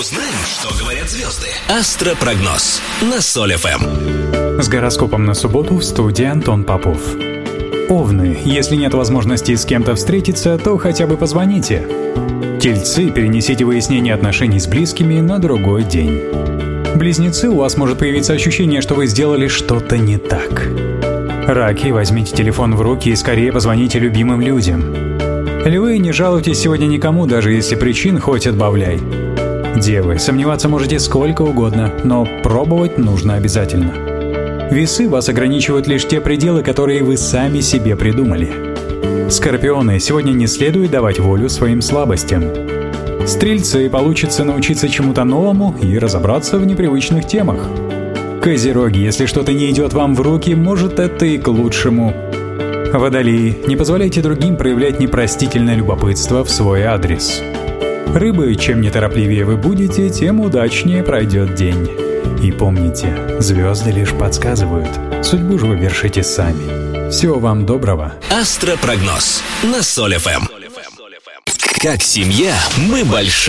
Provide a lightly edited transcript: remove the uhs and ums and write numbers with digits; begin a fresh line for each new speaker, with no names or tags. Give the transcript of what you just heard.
Знаем, что говорят звезды. Астропрогноз на Соль ФМ.
С гороскопом на субботу в студии Антон Попов. Овны, если нет возможности с кем-то встретиться, то хотя бы позвоните. Тельцы, перенесите выяснение отношений с близкими на другой день. Близнецы, у вас может появиться ощущение, что вы сделали что-то не так. Раки, возьмите телефон в руки и скорее позвоните любимым людям. Львы, не жалуйтесь сегодня никому, даже если причин хоть отбавляй. Девы, сомневаться можете сколько угодно, но пробовать нужно обязательно. Весы, вас ограничивают лишь те пределы, которые вы сами себе придумали. Скорпионы, сегодня не следует давать волю своим слабостям. Стрельцы, получится научиться чему-то новому и разобраться в непривычных темах. Козероги, если что-то не идет вам в руки, может, это и к лучшему. Водолеи, не позволяйте другим проявлять непростительное любопытство в свой адрес. Рыбы, чем неторопливее вы будете, тем удачнее пройдет день. И помните, звезды лишь подсказывают, судьбу же вы вершите сами. Всего вам доброго.
Астропрогноз на Соль ФМ. Как семья мы большие.